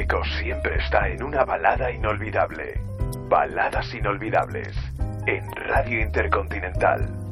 clásico siempre está en una balada inolvidable. Baladas inolvidables en Radio Intercontinental.